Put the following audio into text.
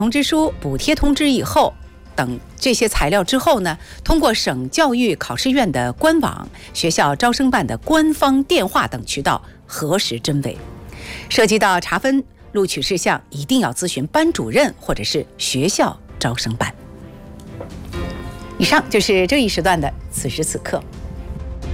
通知书、补贴通知以后等这些材料之后呢，通过省教育考试院的官网、学校招生办的官方电话等渠道核实真伪。涉及到查分录取事项，一定要咨询班主任或者是学校招生办。以上就是这一时段的此时此刻。